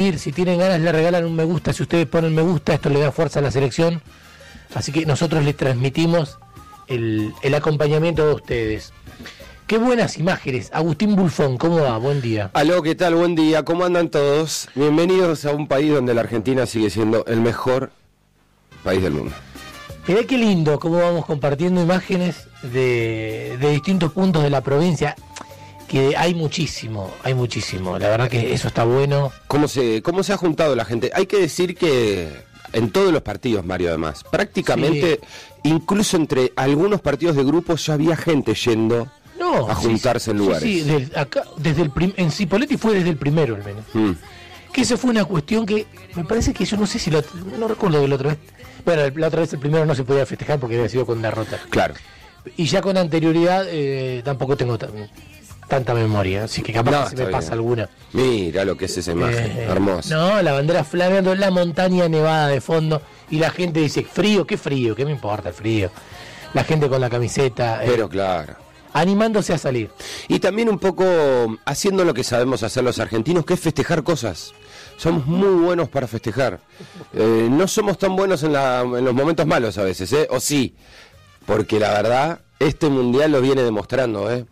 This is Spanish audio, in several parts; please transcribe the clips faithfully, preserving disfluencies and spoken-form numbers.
compartir. Si tienen ganas, le regalan un me gusta. Si ustedes ponen me gusta, esto le da fuerza a la selección. Así que nosotros les transmitimos el, el acompañamiento de ustedes. Qué buenas imágenes. Agustín Bulfón, ¿cómo va? Buen día. Aló, ¿qué tal? Buen día. ¿Cómo andan todos? Bienvenidos a un país donde la Argentina sigue siendo el mejor país del mundo. Mirá qué lindo cómo vamos compartiendo imágenes de, de distintos puntos de la provincia, que hay muchísimo, hay muchísimo. La verdad que eso está bueno. ¿Cómo se, cómo se ha juntado la gente? Hay que decir que en todos los partidos, Mario, además, prácticamente, sí. Incluso entre algunos partidos de grupos ya había gente yendo no, a juntarse sí, en lugares. Sí, sí, desde, acá, desde el prim, en Cipolletti fue desde el primero al menos. Mm. Que eso fue una cuestión que me parece que yo no sé si lo, no recuerdo de la otra vez. Bueno, la otra vez el primero no se podía festejar porque había sido con derrota. Claro. Y ya con anterioridad eh, tampoco tengo t- tanta memoria, así que capaz no, que se me bien. pasa alguna. Mira lo que es esa imagen, eh, hermosa. No, la bandera flameando, la montaña nevada de fondo y la gente dice, frío, qué frío, qué me importa el frío. La gente con la camiseta. Pero eh, claro. Animándose a salir. Y también un poco haciendo lo que sabemos hacer los argentinos, que es festejar cosas. Somos muy buenos para festejar. Eh, no somos tan buenos en, la, en los momentos malos a veces, ¿eh? O sí, porque la verdad, este mundial lo viene demostrando, ¿eh?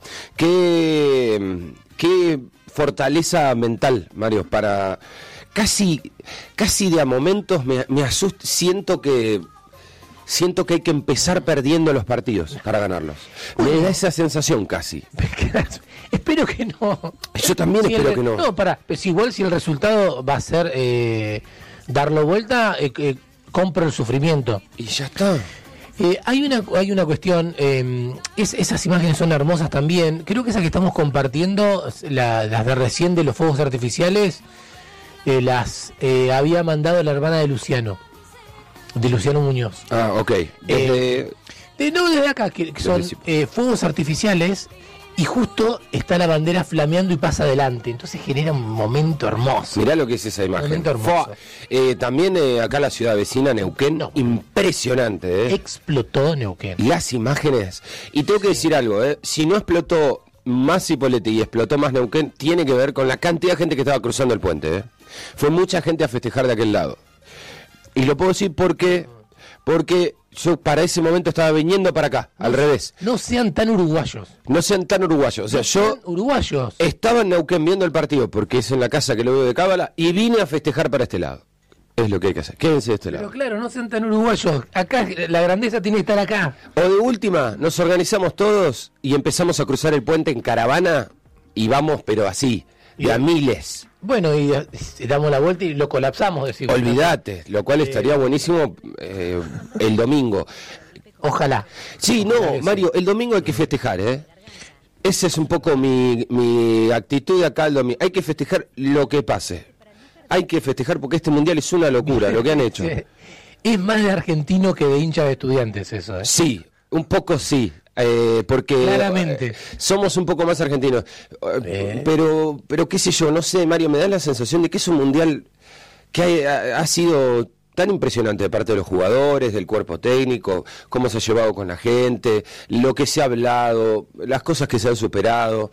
Qué, qué fortaleza mental, Mario, para... Casi, casi de a momentos me, me asusta, siento que... Siento que hay que empezar perdiendo los partidos para ganarlos. Me da esa sensación casi. Espero que no. Yo también si espero el, que no. No, pará. Pues igual si el resultado va a ser eh, darlo vuelta, eh, eh, compro el sufrimiento. Y ya está. Eh, hay una hay una cuestión, eh, es, esas imágenes son hermosas también. Creo que esa que estamos compartiendo, la, las de recién de los fuegos artificiales, eh, las eh, había mandado la hermana de Luciano. De Luciano Muñoz. Ah, ok. Desde... Eh, de, no, desde acá, que, que son eh, fuegos artificiales y justo está la bandera flameando y pasa adelante. Entonces genera un momento hermoso. Mirá lo que es esa imagen. Un momento hermoso. Eh, también eh, acá la ciudad vecina, Neuquén, no. Impresionante. ¿eh? Explotó Neuquén. Las imágenes. Y tengo que sí. decir algo, ¿eh? Si no explotó más Cipolletti y explotó más Neuquén, tiene que ver con la cantidad de gente que estaba cruzando el puente. ¿eh? Fue mucha gente a festejar de aquel lado. Y lo puedo decir porque porque yo para ese momento estaba viniendo para acá, no, al revés. No sean tan uruguayos. No sean tan uruguayos. O sea, no yo uruguayos. Estaba en Neuquén viendo el partido porque es en la casa que lo veo de Cábala y vine a festejar para este lado. Es lo que hay que hacer. Quédense de este Pero lado. Pero claro, no sean tan uruguayos. Acá la grandeza tiene que estar acá. O de última, nos organizamos todos y empezamos a cruzar el puente en caravana y vamos, pero así, de a miles. Bueno, y, y damos la vuelta y lo colapsamos, decimos. Olvídate, lo cual estaría buenísimo eh, el domingo. Ojalá. Sí, Ojalá no, Mario, el domingo hay que festejar, ¿eh? Esa es un poco mi, mi actitud acá el domingo. Hay que festejar lo que pase. Hay que festejar porque este mundial es una locura, lo que han hecho. Es más de argentino que de hincha de Estudiantes eso, ¿eh? Sí, un poco sí. Eh, porque claramente eh, somos un poco más argentinos eh. pero pero qué sé yo, no sé, Mario, me da la sensación de que es un mundial que ha, ha sido tan impresionante de parte de los jugadores, del cuerpo técnico, cómo se ha llevado con la gente, lo que se ha hablado, las cosas que se han superado.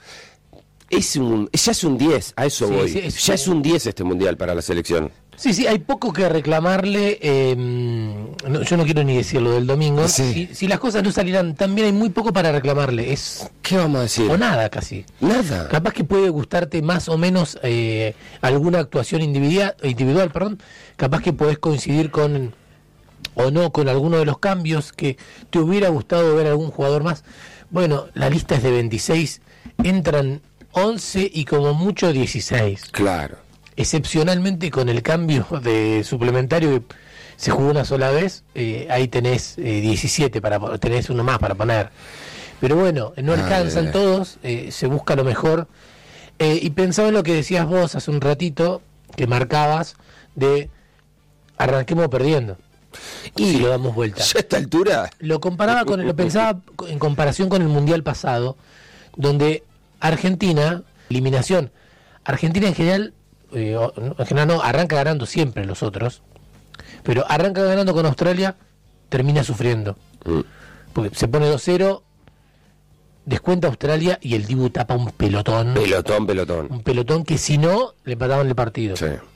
Es un, ya es un diez, a eso sí, voy. Sí, es, ya es un diez este mundial para la selección. Sí, sí, hay poco que reclamarle. Eh, no, yo no quiero ni decir lo del domingo. Sí. Si, si las cosas no salieran tan bien, hay muy poco para reclamarle. Es ¿Qué vamos a decir? O nada casi. Nada. Capaz que puede gustarte más o menos eh, alguna actuación individual, individual, perdón. Capaz que podés coincidir con o no con alguno de los cambios que te hubiera gustado ver algún jugador más. Bueno, la lista es de veintiséis, entran once y como mucho dieciséis. Claro. Excepcionalmente con el cambio de suplementario que se jugó una sola vez, eh, ahí tenés eh, diecisiete, para, tenés uno más para poner. Pero bueno, no alcanzan ah, todos, eh, se busca lo mejor. Eh, y pensaba en lo que decías vos hace un ratito, que marcabas, de arranquemos perdiendo. Y si lo damos vuelta. ¿Ya a esta altura? Lo comparaba con, lo pensaba en comparación con el Mundial pasado, donde Argentina, eliminación, Argentina en general, eh, en general no, arranca ganando siempre los otros, pero arranca ganando con Australia, termina sufriendo. Mm. Porque se pone dos cero, descuenta Australia y el Dibu tapa un pelotón. Pelotón, pelotón. Un pelotón que si no, le empataban el partido. Sí.